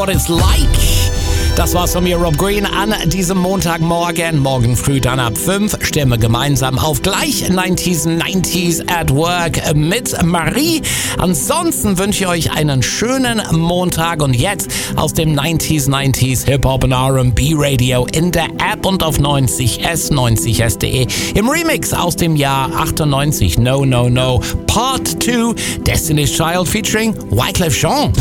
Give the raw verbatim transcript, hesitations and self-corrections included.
What it's like. Das war's von mir, Rob Green, an diesem Montagmorgen. Morgen früh dann ab fünf stimmen wir gemeinsam auf gleich neunziger neunzig at Work mit Marie. Ansonsten wünsche ich euch einen schönen Montag und jetzt aus dem neunziger neunzig Hip-Hop und R and B Radio in der App und auf neunzig S, neunzig S Punkt de. Im Remix aus dem Jahr achtundneunzig, No No No, Part zwei, Destiny's Child featuring Wyclef Jean.